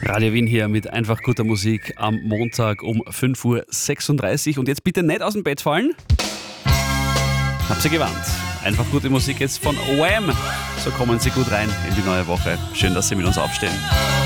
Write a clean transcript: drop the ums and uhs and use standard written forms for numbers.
Radio Wien hier mit einfach guter Musik am Montag um 5.36 Uhr. Und jetzt bitte nicht aus dem Bett fallen. Hab sie gewarnt. Einfach gute Musik jetzt von Wham! So kommen Sie gut rein in die neue Woche. Schön, dass Sie mit uns aufstehen.